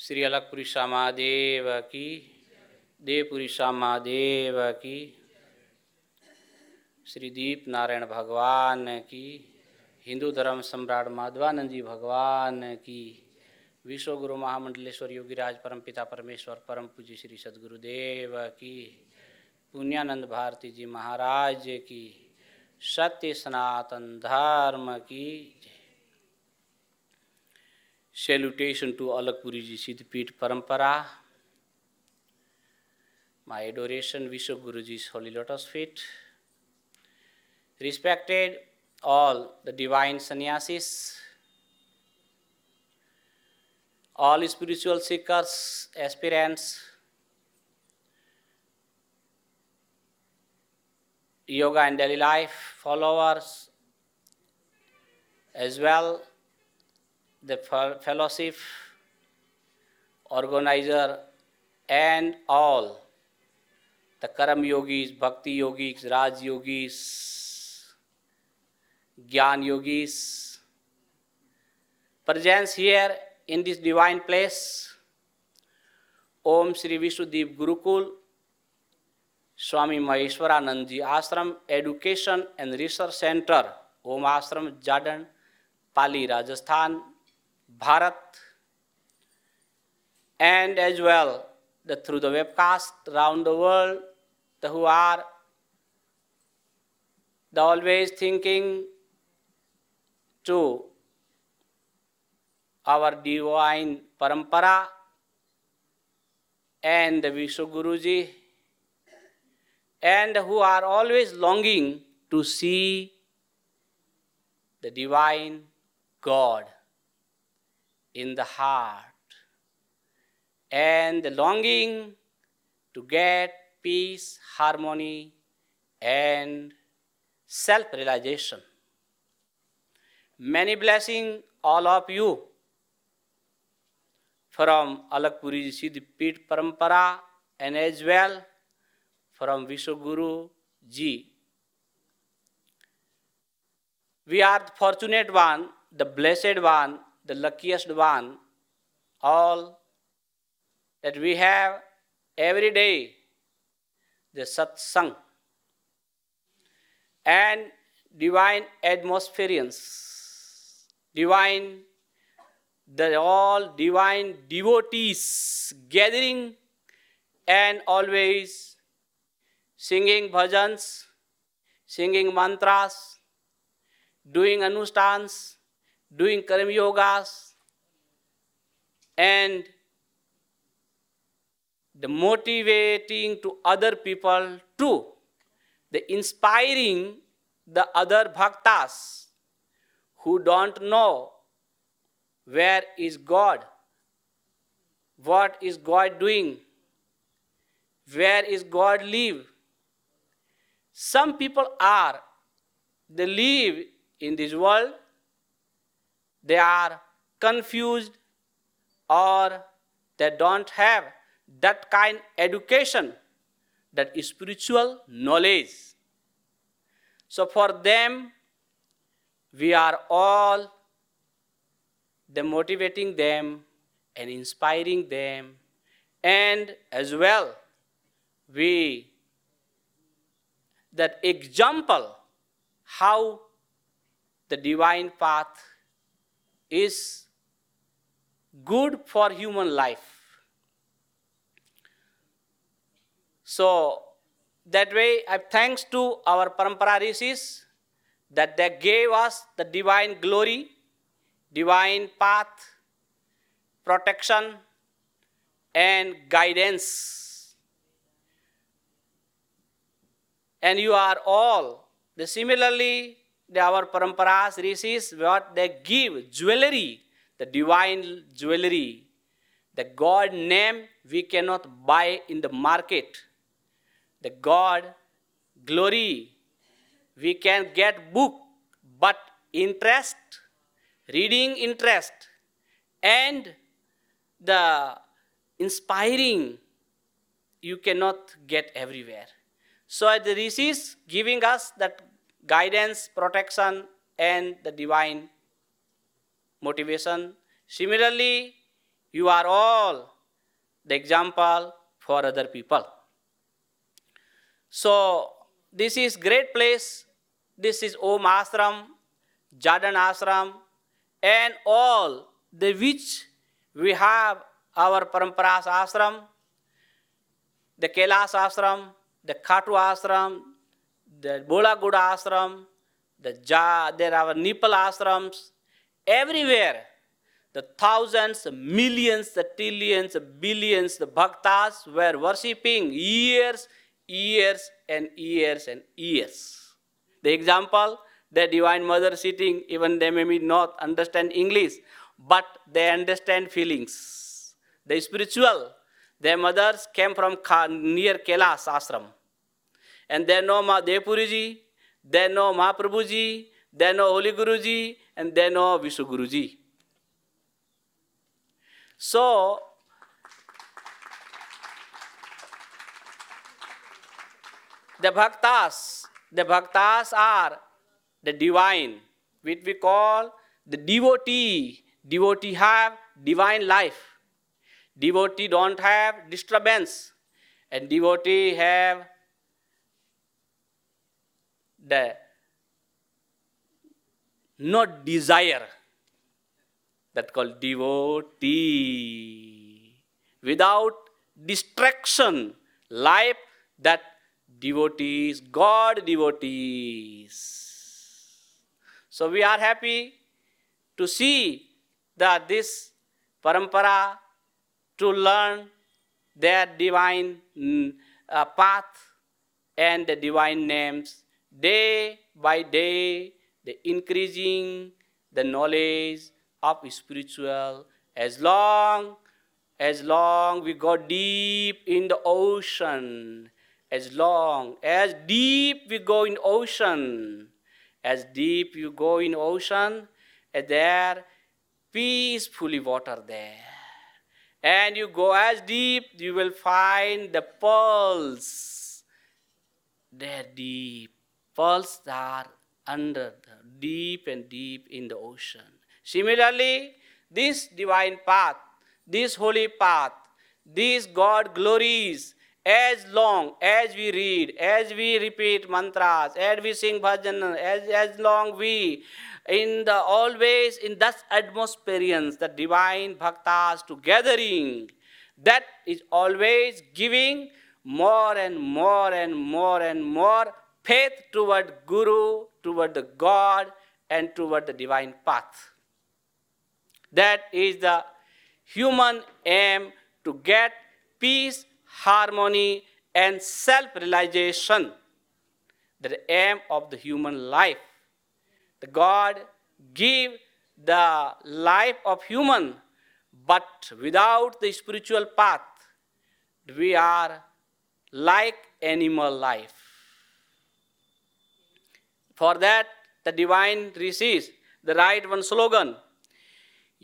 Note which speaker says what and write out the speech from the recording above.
Speaker 1: श्री अलगपुरी श्यामादेव की, देवपुरी श्यामादेव की, श्री दीप नारायण भगवान की, हिंदू धर्म सम्राट माधवानंद जी भगवान की, विश्वगुरु महामंडलेश्वर योगीराज परमपिता परमेश्वर परम पूज्य श्री सद्गुरुदेव की, पुण्यानंद भारती जी महाराज की, सत्य सनातन धर्म की। Salutation to Alakpuri Ji Siddhpith Parampara. My adoration Vishwa Guruji's holy lotus feet. Respected all the divine sannyasis, all spiritual seekers, aspirants, yoga and daily life followers, as well the fellowship organizer and all the Karam yogis, Bhakti yogis, Raj yogis, Gyan yogis, presence here in this divine place. Om Shri Vishwadeep Gurukul, Swami Maheshwaranand Ji Ashram Education and Research Center, Om Ashram Jadon, Pali, Rajasthan, Bharat, and as well through the webcast around the world, who are always thinking to our divine parampara and the Vishwa Guruji, and who are always longing to see the divine God in the heart, and the longing to get peace, harmony, and self-realization. Many blessings all of you from Alakpuri Siddhpith Parampara and as well from Vishwa Guru Ji. We are the fortunate one, the blessed one, the luckiest one, all that we have every day the satsang and divine atmosphereans, all divine devotees gathering and always singing bhajans, singing mantras, doing anushtans, doing karma yogas, and the motivating to other people too, the inspiring the other bhaktas who don't know where is God, what is God doing, where is God live. Some people they live in this world, they are confused or they don't have that kind of education, that spiritual knowledge. So for them, we are all motivating them and inspiring them, and as well that example how the divine path is good for human life. So that way, I thanks to our Parampara Rishis that they gave us the divine glory, divine path, protection, and guidance. And you are all, similarly, our Paramparas Rishis, what they give jewelry, the divine jewelry, the God name we cannot buy in the market. The God glory, we can get book, but interest, reading interest, and the inspiring, you cannot get everywhere. So the Rishis giving us that guidance, protection, and the divine motivation. Similarly, You are all the example for other people. So this is great place. This is Om Ashram, Jardin Ashram, and all the which we have our Paramparas Ashram, the Kailas Ashram, the Khatu Ashram, the Bolaguda Ashram, there are Nepal ashrams, everywhere. The thousands, the millions, the trillions, the billions, the bhaktas were worshipping years, years and years and years. The example, the Divine Mother sitting, even they may not understand English, but they understand feelings. The spiritual, their mothers came from near Kailas ashram. And they know Devpuriji, they know Mahaprabhuji, they know Holy Guruji, and they know Vishnu Guruji. So, the bhaktas are the divine, which we call the devotee. Devotee have divine life. Devotee don't have disturbance. And devotee have the not desire. That's called devotee. Without distraction, life that devotees, God devotees. So we are happy to see that this parampara, to learn their divine path and the divine names. Day by day, the increasing the knowledge of spiritual. As long we go deep in the ocean, as deep we go in ocean, as deep you go in ocean, there peacefully water there. And you go as deep, you will find the pearls. They're deep. Pearls are under deep and deep in the ocean. Similarly, this divine path, this holy path, these God glories, as long as we read, as we repeat mantras, as we sing bhajan, as long we always in that atmosphere, the divine bhaktas to gathering, that is always giving more and more and more and more faith toward Guru, toward the God, and toward the divine path. That is the human aim, to get peace, harmony, and self-realization. The aim of the human life. The God give the life of human, but without the spiritual path, we are like animal life. For that, the divine rishis, the right one slogan,